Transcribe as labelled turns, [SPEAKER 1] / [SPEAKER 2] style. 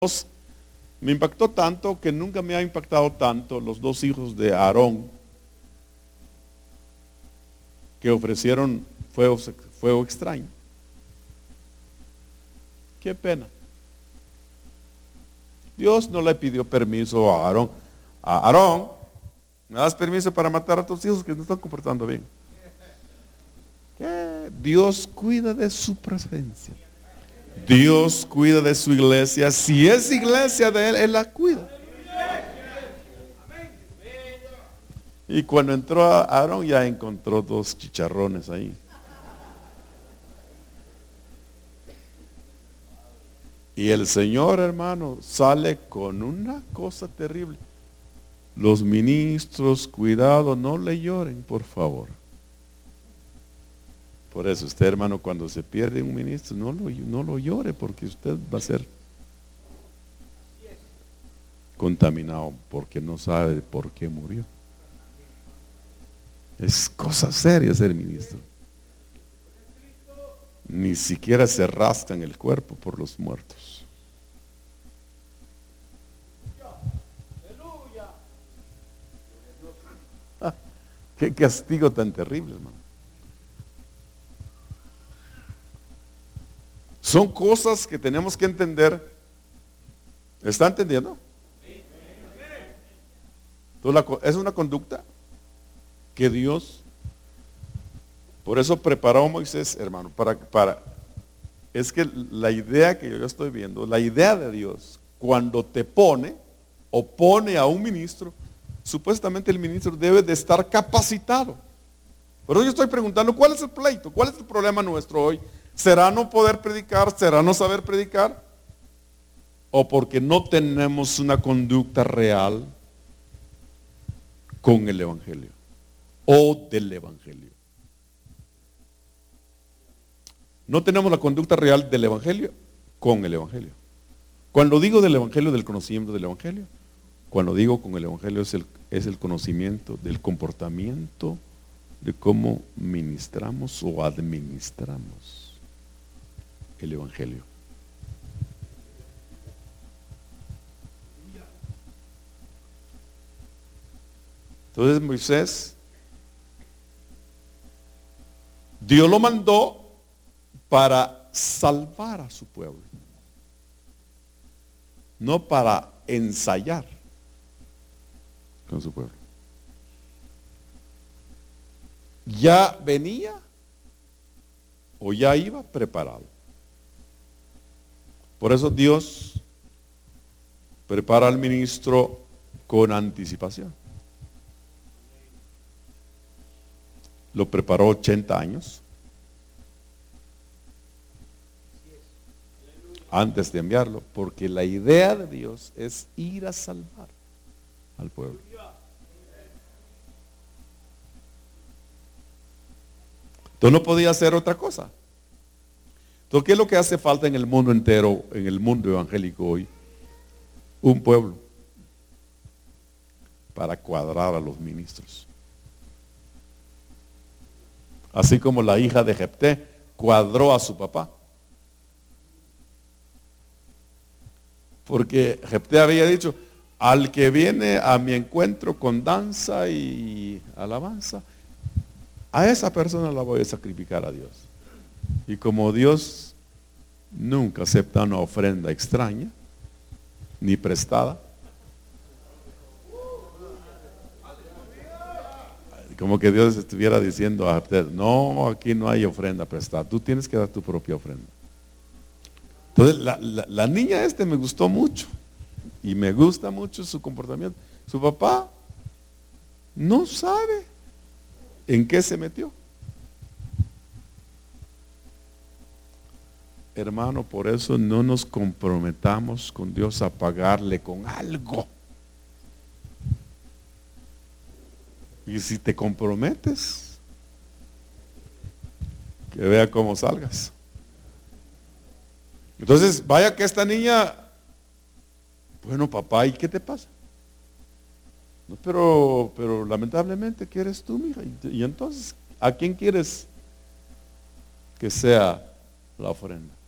[SPEAKER 1] Me impactó tanto que nunca me ha impactado tanto los dos hijos de Aarón que ofrecieron fuego extraño. Qué pena. Dios no le pidió permiso a Aarón. Aarón, ¿me das permiso para matar a tus hijos que no están comportando bien? ¿Qué? Dios cuida de su presencia. Dios cuida de su iglesia. Si es iglesia de Él, Él la cuida. Y cuando entró a Aarón ya encontró dos chicharrones ahí. Y el Señor, hermano, sale con una cosa terrible. Los ministros, cuidado, no le lloren, por favor. Por eso usted, hermano, cuando se pierde un ministro, no lo llore, porque usted va a ser contaminado, porque no sabe por qué murió. Es cosa seria ser ministro. Ni siquiera se rascan el cuerpo por los muertos. Qué castigo tan terrible, hermano. Son cosas que tenemos que entender. ¿Está entendiendo? Entonces, es una conducta que Dios, por eso preparó a Moisés, hermano, es que la idea que yo estoy viendo, la idea de Dios, cuando te pone o pone a un ministro, supuestamente el ministro debe de estar capacitado. Por eso yo estoy preguntando, ¿cuál es el pleito? ¿Cuál es el problema nuestro hoy? ¿Será no poder predicar? ¿Será no saber predicar? ¿O porque no tenemos una conducta real con el Evangelio o del Evangelio? No tenemos la conducta real del Evangelio con el Evangelio. Cuando digo del Evangelio, del conocimiento del Evangelio, cuando digo con el Evangelio es el conocimiento del comportamiento de cómo ministramos o administramos el Evangelio. Entonces Moisés, Dios lo mandó para salvar a su pueblo, no para ensayar con su pueblo. Ya venía o ya iba preparado. Por eso Dios prepara al ministro con anticipación. Lo preparó 80 años antes de enviarlo, porque la idea de Dios es ir a salvar al pueblo. Entonces no podía hacer otra cosa. Entonces, ¿qué es lo que hace falta en el mundo entero, en el mundo evangélico hoy? Un pueblo para cuadrar a los ministros. Así como la hija de Jefté cuadró a su papá. Porque Jefté había dicho, al que viene a mi encuentro con danza y alabanza, a esa persona la voy a sacrificar a Dios. Y como Dios nunca acepta una ofrenda extraña, ni prestada, como que Dios estuviera diciendo a Jefté, no, aquí no hay ofrenda prestada, tú tienes que dar tu propia ofrenda. Entonces la niña me gustó mucho y me gusta mucho su comportamiento. Su papá no sabe en qué se metió. Hermano, por eso no nos comprometamos con Dios a pagarle con algo. Y si te comprometes, que vea cómo salgas. Entonces, vaya que esta niña, bueno, papá, ¿y qué te pasa? No, pero lamentablemente, ¿qué eres tú, mija? Y entonces, ¿a quién quieres que sea la ofrenda?